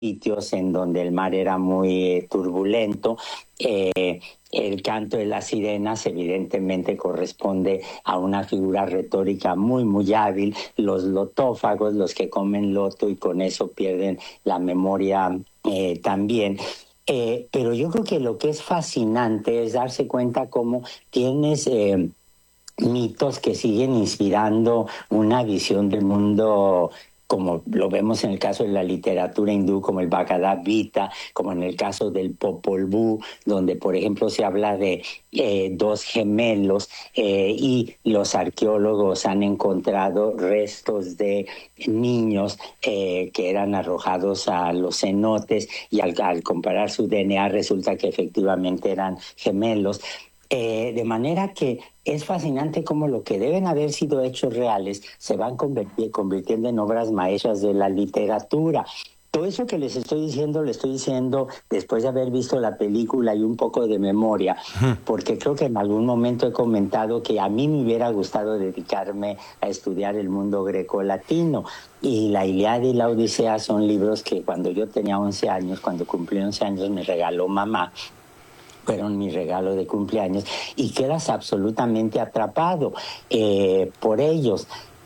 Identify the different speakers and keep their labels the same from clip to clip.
Speaker 1: sitios en donde el mar era muy turbulento. El canto de las sirenas evidentemente corresponde a una figura retórica muy, muy hábil. Los lotófagos, los que comen loto y con eso pierden la memoria también. Pero yo creo que lo que es fascinante es darse cuenta cómo tienes mitos que siguen inspirando una visión del mundo, como lo vemos en el caso de la literatura hindú, como el Bhagavad Gita, como en el caso del Popol Vuh, donde, por ejemplo, se habla de dos gemelos y los arqueólogos han encontrado restos de niños que eran arrojados a los cenotes y al comparar su DNA resulta que efectivamente eran gemelos. De manera que es fascinante cómo lo que deben haber sido hechos reales se van convirtiendo en obras maestras de la literatura. Todo eso que les estoy diciendo, le estoy diciendo después de haber visto la película y un poco de memoria, porque creo que en algún momento he comentado que a mí me hubiera gustado dedicarme a estudiar el mundo grecolatino. Y la Ilíada y la Odisea son libros que cuando yo tenía 11 años, cuando cumplí 11 años, me regaló mamá. Fueron mi regalo de cumpleaños y quedas absolutamente atrapado por ellos.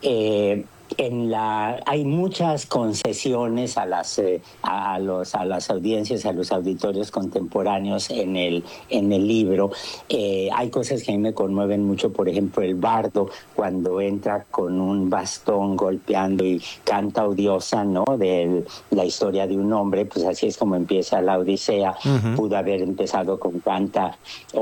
Speaker 1: Hay muchas concesiones a las audiencias, a los auditorios contemporáneos en el libro. Hay cosas que a mí me conmueven mucho, por ejemplo, el bardo cuando entra con un bastón golpeando y canta odiosa, ¿no? De la historia de un hombre, pues así es como empieza la Odisea. Pudo haber empezado con Canta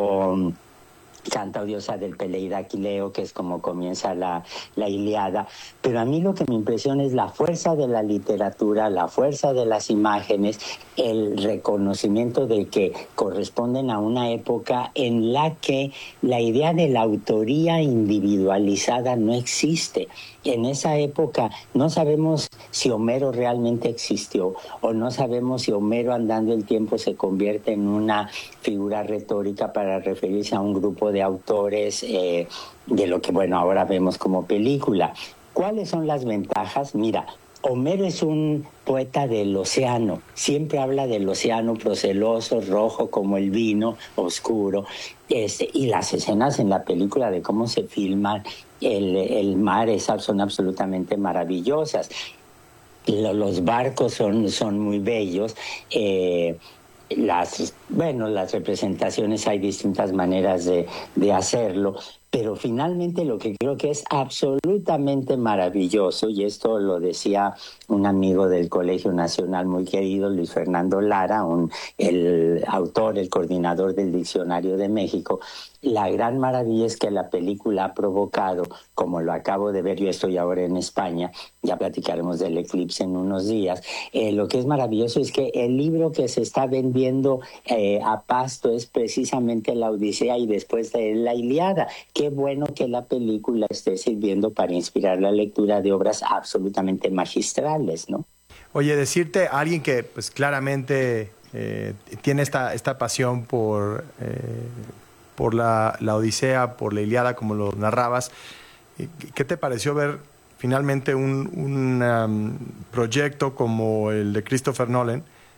Speaker 1: odiosa del Peleida Aquileo, que es como comienza la Ilíada. Pero a mí lo que me impresiona es la fuerza de la literatura, la fuerza de las imágenes, el reconocimiento de que corresponden a una época en la que la idea de la autoría individualizada no existe. En esa época no sabemos si Homero realmente existió o no sabemos si Homero andando el tiempo se convierte en una figura retórica para referirse a un grupo de autores de lo que, bueno, ahora vemos como película. ¿Cuáles son las ventajas? Mira, Homero es un poeta del océano, siempre habla del océano proceloso, rojo como el vino, oscuro, y las escenas en la película de cómo se filman el mar son absolutamente maravillosas. Los barcos son muy bellos. Las representaciones, hay distintas maneras de hacerlo, pero finalmente lo que creo que es absolutamente maravilloso, y esto lo decía un amigo del Colegio Nacional muy querido, Luis Fernando Lara, el autor, el coordinador del Diccionario de México, la gran maravilla es que la película ha provocado, como lo acabo de ver, yo estoy ahora en España, ya platicaremos del eclipse en unos días, lo que es maravilloso es que el libro que se está vendiendo a pasto es precisamente la Odisea y después de la Ilíada. Qué bueno que la película esté sirviendo para inspirar la lectura de obras absolutamente magistrales, ¿no?
Speaker 2: Oye, decirte a alguien que pues claramente tiene esta pasión por la Odisea, por la Ilíada, como lo narrabas, ¿qué te pareció ver finalmente un proyecto como el de Christopher Nolan,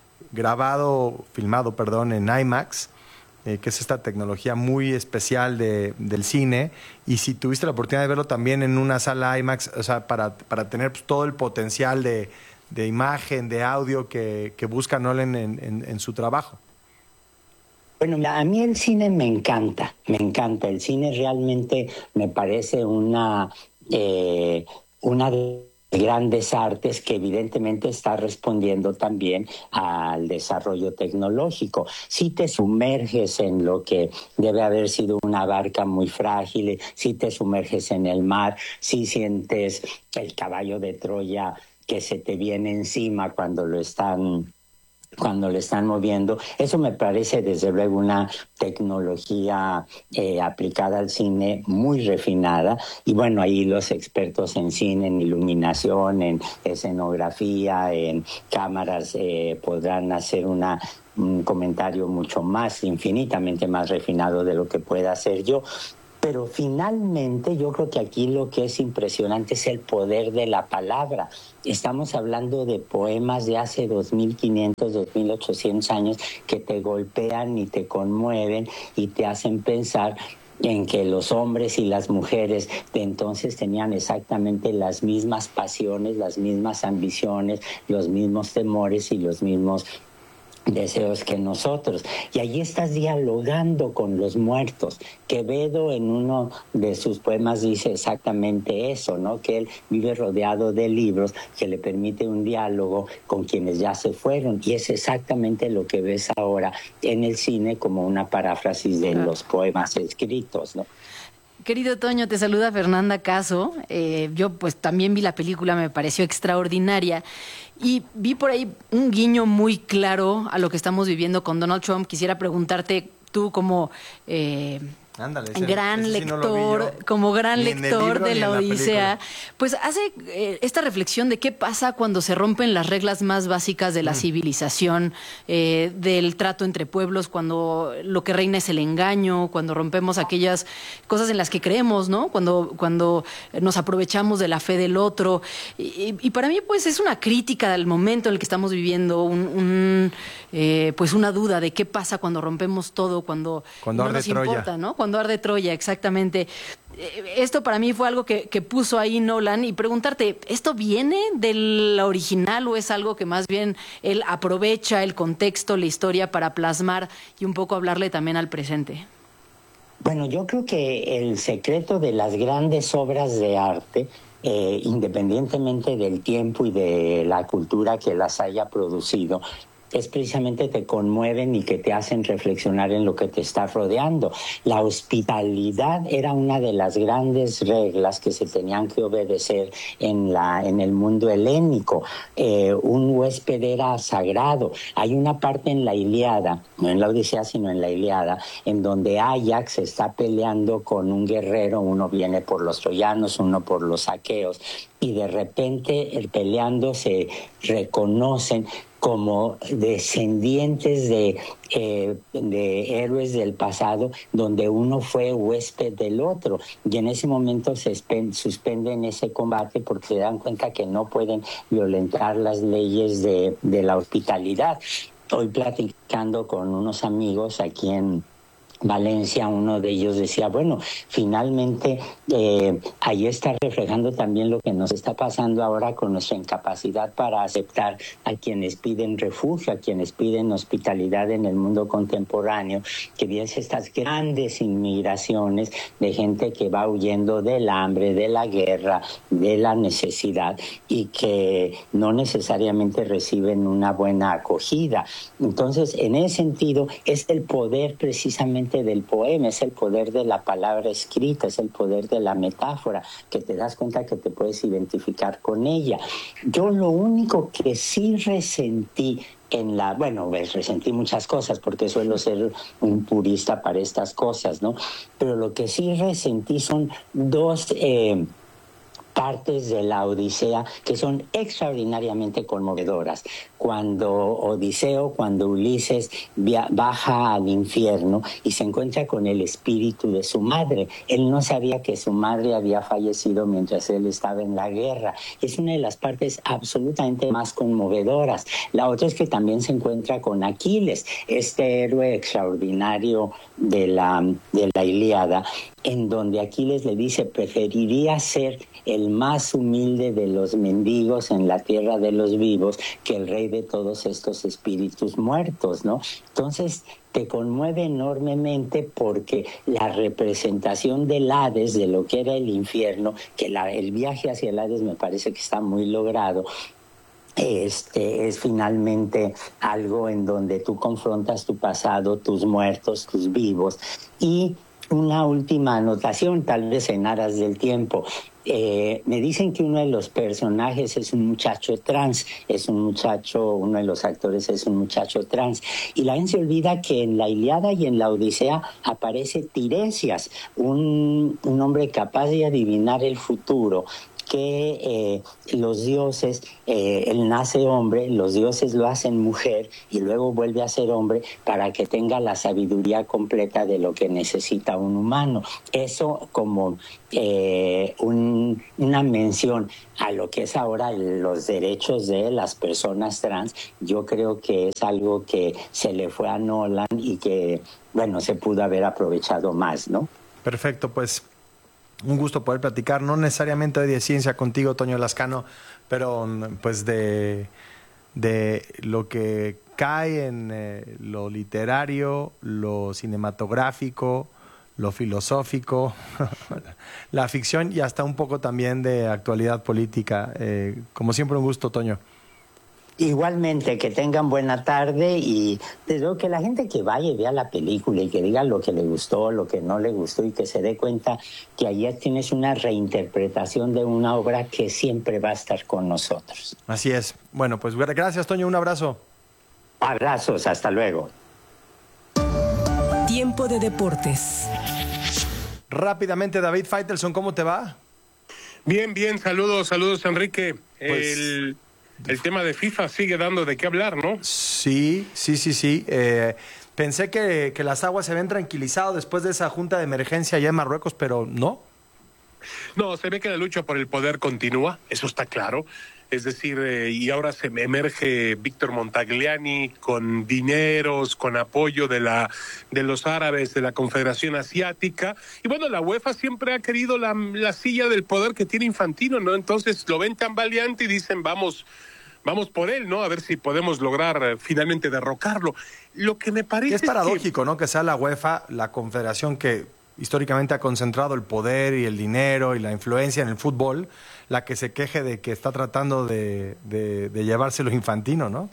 Speaker 2: filmado en IMAX, que es esta tecnología muy especial del cine, y si tuviste la oportunidad de verlo también en una sala IMAX, o sea, para tener pues, todo el potencial de imagen, de audio que busca Nolan en su trabajo?
Speaker 1: Bueno, a mí el cine me encanta. El cine realmente me parece una de las grandes artes que evidentemente está respondiendo también al desarrollo tecnológico. Si te sumerges en lo que debe haber sido una barca muy frágil, si te sumerges en el mar, si sientes el caballo de Troya que se te viene encima cuando lo están moviendo. Eso me parece desde luego una tecnología aplicada al cine muy refinada, y bueno, ahí los expertos en cine, en iluminación, en escenografía, en cámaras podrán hacer un comentario mucho más, infinitamente más refinado de lo que pueda hacer yo. Pero finalmente yo creo que aquí lo que es impresionante es el poder de la palabra. Estamos hablando de poemas de hace 2500, 2800 años que te golpean y te conmueven y te hacen pensar en que los hombres y las mujeres de entonces tenían exactamente las mismas pasiones, las mismas ambiciones, los mismos temores y los mismos deseos que nosotros. Y allí estás dialogando con los muertos. Quevedo en uno de sus poemas dice exactamente eso, ¿no? Que él vive rodeado de libros que le permite un diálogo con quienes ya se fueron. Y es exactamente lo que ves ahora en el cine como una paráfrasis de los poemas escritos, ¿no?
Speaker 3: Querido Toño, te saluda Fernanda Caso. Yo pues también vi la película, me pareció extraordinaria y vi por ahí un guiño muy claro a lo que estamos viviendo con Donald Trump. Quisiera preguntarte, tú como
Speaker 2: Ándale,
Speaker 3: gran
Speaker 2: ese
Speaker 3: lector,
Speaker 2: sí no lo vi yo,
Speaker 3: como gran
Speaker 2: ni en el
Speaker 3: lector
Speaker 2: libro,
Speaker 3: de
Speaker 2: ni
Speaker 3: la
Speaker 2: en la
Speaker 3: Odisea,
Speaker 2: película.
Speaker 3: pues hace esta reflexión de qué pasa cuando se rompen las reglas más básicas de la civilización, del trato entre pueblos, cuando lo que reina es el engaño, cuando rompemos aquellas cosas en las que creemos, ¿no? Cuando nos aprovechamos de la fe del otro. Y para mí, pues, es una crítica del momento en el que estamos viviendo, pues una duda de qué pasa cuando rompemos todo, cuando no
Speaker 2: arde
Speaker 3: nos
Speaker 2: Troya.
Speaker 3: importa, ¿no? Cuando arde Troya, exactamente. Esto para mí fue algo que puso ahí Nolan, y preguntarte, ¿esto viene del original o es algo que más bien él aprovecha el contexto, la historia para plasmar y un poco hablarle también al presente?
Speaker 1: Bueno, yo creo que el secreto de las grandes obras de arte, independientemente del tiempo y de la cultura que las haya producido, es precisamente te conmueven y que te hacen reflexionar en lo que te está rodeando. La hospitalidad era una de las grandes reglas que se tenían que obedecer en el mundo helénico. Un huésped era sagrado. Hay una parte en la Ilíada, no en la Odisea, sino en la Ilíada, en donde Áyax está peleando con un guerrero. Uno viene por los troyanos, uno por los aqueos, y de repente peleando se reconocen como descendientes de héroes del pasado, donde uno fue huésped del otro. Y en ese momento se suspenden ese combate porque se dan cuenta que no pueden violentar las leyes de la hospitalidad. Hoy platicando con unos amigos aquí en Valencia, uno de ellos decía, bueno, finalmente ahí está reflejando también lo que nos está pasando ahora con nuestra incapacidad para aceptar a quienes piden refugio, a quienes piden hospitalidad en el mundo contemporáneo, que vienes estas grandes inmigraciones de gente que va huyendo del hambre, de la guerra, de la necesidad, y que no necesariamente reciben una buena acogida. Entonces, en ese sentido, es el poder precisamente del poema, es el poder de la palabra escrita, es el poder de la metáfora, que te das cuenta que te puedes identificar con ella. Yo lo único que sí resentí resentí muchas cosas porque suelo ser un purista para estas cosas, ¿no? Pero lo que sí resentí son dos partes de la Odisea que son extraordinariamente conmovedoras. Cuando Ulises baja al infierno y se encuentra con el espíritu de su madre. Él no sabía que su madre había fallecido mientras él estaba en la guerra. Es una de las partes absolutamente más conmovedoras. La otra es que también se encuentra con Aquiles, este héroe extraordinario de la Ilíada, en donde Aquiles le dice, preferiría ser el más humilde de los mendigos en la tierra de los vivos que el rey de todos estos espíritus muertos, ¿no? Entonces te conmueve enormemente porque la representación del Hades, de lo que era el infierno, que el viaje hacia el Hades me parece que está muy logrado, es finalmente algo en donde tú confrontas tu pasado, tus muertos, tus vivos. Y una última anotación, tal vez en aras del tiempo. Me dicen que uno de los personajes es un muchacho trans, uno de los actores es un muchacho trans, y la gente se olvida que en la Ilíada y en la Odisea aparece Tiresias, un hombre capaz de adivinar el futuro, que los dioses, él nace hombre, los dioses lo hacen mujer y luego vuelve a ser hombre para que tenga la sabiduría completa de lo que necesita un humano. Eso como una mención a lo que es ahora los derechos de las personas trans. Yo creo que es algo que se le fue a Nolan y que, bueno, se pudo haber aprovechado más, ¿no?
Speaker 2: Perfecto, pues un gusto poder platicar, no necesariamente hoy de ciencia contigo, Toño Lascano, pero pues de lo que cae en lo literario, lo cinematográfico, lo filosófico, la ficción y hasta un poco también de actualidad política. Como siempre, un gusto, Toño.
Speaker 1: Igualmente, que tengan buena tarde y desde luego que la gente que vaya y vea la película y que diga lo que le gustó, lo que no le gustó y que se dé cuenta que allí tienes una reinterpretación de una obra que siempre va a estar con nosotros.
Speaker 2: Así es. Bueno, pues gracias, Toño. Un abrazo.
Speaker 1: Abrazos, hasta luego.
Speaker 4: Tiempo de deportes.
Speaker 2: Rápidamente, David Faitelson, ¿cómo te va?
Speaker 5: Bien, saludos, Enrique.
Speaker 2: Pues,
Speaker 5: el tema de FIFA sigue dando de qué hablar, ¿no?
Speaker 2: Sí. Pensé que las aguas se habían tranquilizado después de esa junta de emergencia allá en Marruecos, pero no.
Speaker 5: No, se ve que la lucha por el poder continúa, eso está claro. Es decir, y ahora se emerge Víctor Montagliani con dineros, con apoyo de los árabes, de la Confederación Asiática. Y bueno, la UEFA siempre ha querido la silla del poder que tiene Infantino, ¿no? Entonces lo ven tan valiente y dicen, vamos por él, ¿no? A ver si podemos lograr finalmente derrocarlo. Lo que me parece
Speaker 2: es paradójico, ¿no? Que sea la UEFA, la confederación que históricamente ha concentrado el poder y el dinero y la influencia en el fútbol, la que se queje de que está tratando de llevárselo Infantino, ¿no?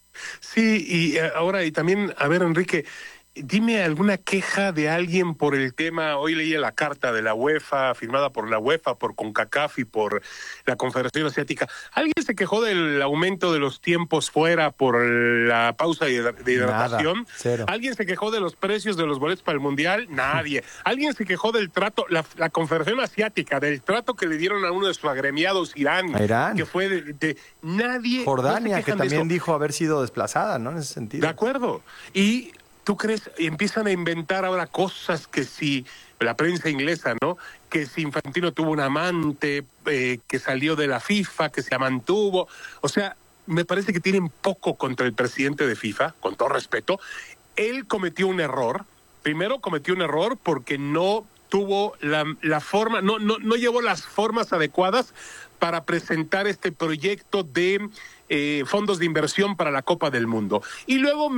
Speaker 5: Sí, y ahora, y también, a ver, Enrique, dime alguna queja de alguien por el tema. Hoy leí la carta de la UEFA, firmada por la UEFA, por CONCACAF y por la Confederación Asiática. ¿Alguien se quejó del aumento de los tiempos fuera por la pausa de hidratación?
Speaker 2: Nada, cero.
Speaker 5: ¿Alguien se quejó de los precios de los boletos para el Mundial? Nadie. ¿Alguien se quejó del trato, la Confederación Asiática, del trato que le dieron a uno de sus agremiados, Irán?
Speaker 2: ¿A Irán?
Speaker 5: Que fue de nadie.
Speaker 2: Jordania,
Speaker 5: no
Speaker 2: que también dijo haber sido desplazada, ¿no? En ese sentido.
Speaker 5: De acuerdo. Y ¿tú crees? Empiezan a inventar ahora cosas que si la prensa inglesa, ¿no? Que si Infantino tuvo un amante, que salió de la FIFA, que se mantuvo. O sea, me parece que tienen poco contra el presidente de FIFA, con todo respeto. Él cometió un error. Primero cometió un error porque no tuvo la forma, no llevó las formas adecuadas para presentar este proyecto de fondos de inversión para la Copa del Mundo. Y luego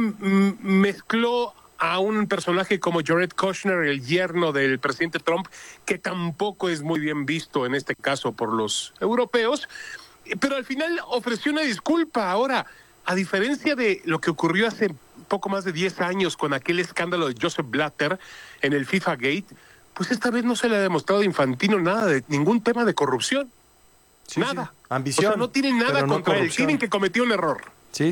Speaker 5: mezcló a un personaje como Jared Kushner, el yerno del presidente Trump, que tampoco es muy bien visto en este caso por los europeos, pero al final ofreció una disculpa. Ahora, a diferencia de lo que ocurrió hace poco más de 10 años con aquel escándalo de Joseph Blatter en el FIFA Gate, pues esta vez no se le ha demostrado a Infantino nada de ningún tema de corrupción.
Speaker 2: Sí,
Speaker 5: nada.
Speaker 2: Sí. Ambición.
Speaker 5: O sea, no tienen nada contra él. Tienen que cometió un error.
Speaker 2: Sí.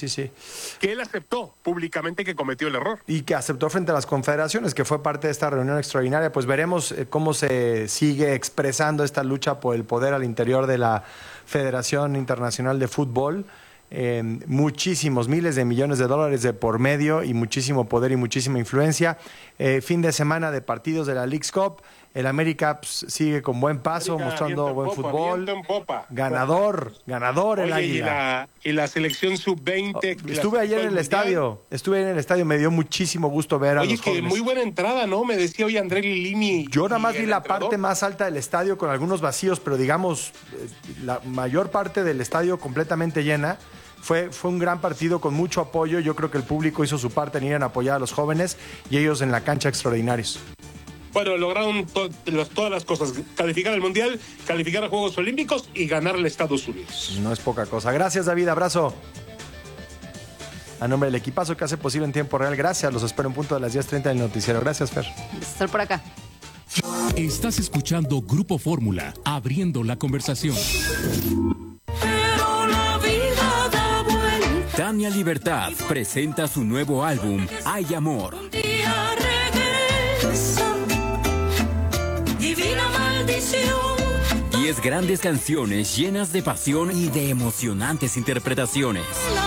Speaker 5: Que él aceptó públicamente que cometió el error.
Speaker 2: Y que aceptó frente a las confederaciones, que fue parte de esta reunión extraordinaria. Pues veremos cómo se sigue expresando esta lucha por el poder al interior de la Federación Internacional de Fútbol. Muchísimos, miles de millones de dólares de por medio y muchísimo poder y muchísima influencia. Fin de semana de partidos de la Leagues Cup. El América sigue con buen paso, mostrando buen fútbol. Ganador el Águila.
Speaker 5: Y la selección sub-20.
Speaker 2: Estuve ayer en el estadio, me dio muchísimo gusto ver a los jóvenes.
Speaker 5: Oye, que muy buena entrada, ¿no? Me decía hoy André Lilini.
Speaker 2: Yo nada más vi la parte más alta del estadio con algunos vacíos, pero digamos, la mayor parte del estadio completamente llena. Fue un gran partido con mucho apoyo. Yo creo que el público hizo su parte en ir a apoyar a los jóvenes y ellos en la cancha extraordinarios.
Speaker 5: Bueno, lograron todas las cosas. Calificar al Mundial, calificar a Juegos Olímpicos y ganarle a Estados Unidos.
Speaker 2: No es poca cosa. Gracias, David. Abrazo. A nombre del equipazo que hace posible en tiempo real, gracias. Los espero en punto de las 10:30 del noticiero. Gracias, Fer.
Speaker 3: Estar por acá.
Speaker 6: Estás escuchando Grupo Fórmula, abriendo la conversación. Tania Libertad presenta su nuevo álbum, Hay Amor.
Speaker 7: Divina maldición,
Speaker 4: 10 grandes canciones llenas de pasión y de emocionantes interpretaciones.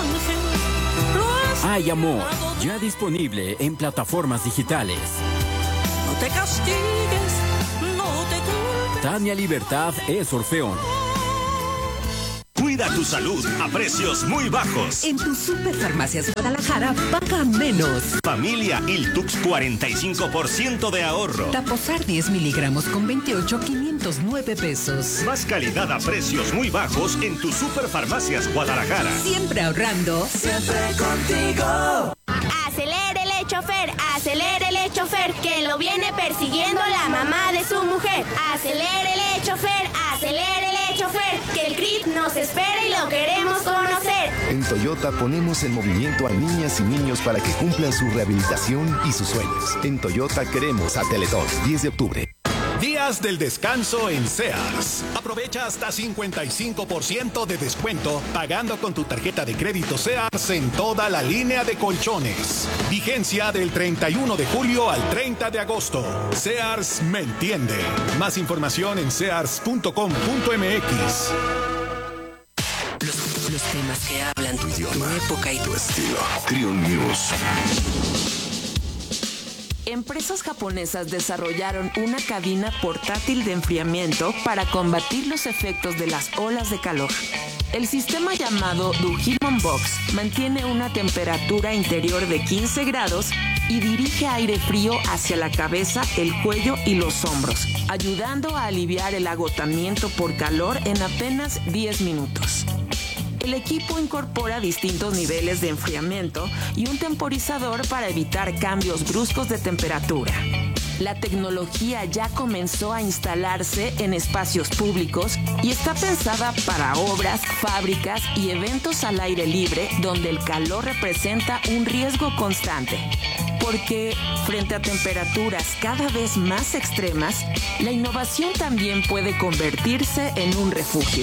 Speaker 4: Hay amor, ya disponible en plataformas digitales.
Speaker 7: No te castigues, no te culpes.
Speaker 4: Tania Libertad es Orfeón.
Speaker 8: Cuida tu salud a precios muy bajos.
Speaker 9: En tu Superfarmacias Guadalajara paga menos.
Speaker 8: Familia Iltux 45% de ahorro.
Speaker 9: Taposar 10 miligramos con 28, 509 pesos.
Speaker 8: Más calidad a precios muy bajos en tu Superfarmacias Guadalajara.
Speaker 9: Siempre ahorrando.
Speaker 7: Siempre contigo.
Speaker 10: Acelérele, chofer, que lo viene persiguiendo la mamá de su mujer. Acelérele, chofer, que el CRIT nos espera y lo queremos conocer.
Speaker 11: En Toyota ponemos en movimiento a niñas y niños para que cumplan su rehabilitación y sus sueños. En Toyota queremos a Teletón, 10 de octubre.
Speaker 12: Días del descanso en Sears. Aprovecha hasta 55% de descuento pagando con tu tarjeta de crédito Sears en toda la línea de colchones. Vigencia del 31 de julio al 30 de agosto. Sears me entiende. Más información en sears.com.mx.
Speaker 9: Los temas que hablan tu idioma, tu época y tu estilo.
Speaker 11: Trion News.
Speaker 13: Empresas japonesas desarrollaron una cabina portátil de enfriamiento para combatir los efectos de las olas de calor. El sistema llamado Dujimon Box mantiene una temperatura interior de 15 grados y dirige aire frío hacia la cabeza, el cuello y los hombros, ayudando a aliviar el agotamiento por calor en apenas 10 minutos. El equipo incorpora distintos niveles de enfriamiento y un temporizador para evitar cambios bruscos de temperatura. La tecnología ya comenzó a instalarse en espacios públicos y está pensada para obras, fábricas y eventos al aire libre donde el calor representa un riesgo constante. Porque frente a temperaturas cada vez más extremas, la innovación también puede convertirse en un refugio.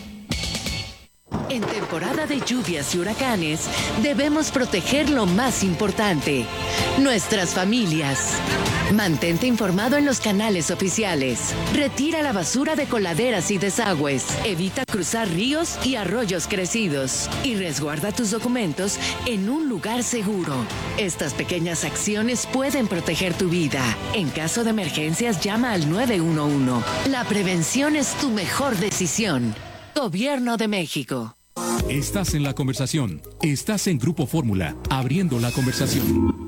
Speaker 14: En temporada de lluvias y huracanes, debemos proteger lo más importante, nuestras familias. Mantente informado en los canales oficiales. Retira la basura de coladeras y desagües. Evita cruzar ríos y arroyos crecidos. Y resguarda tus documentos en un lugar seguro. Estas pequeñas acciones pueden proteger tu vida. En caso de emergencias, llama al 911. La prevención es tu mejor decisión. Gobierno de México.
Speaker 6: Estás en la conversación. Estás en Grupo Fórmula, abriendo la conversación.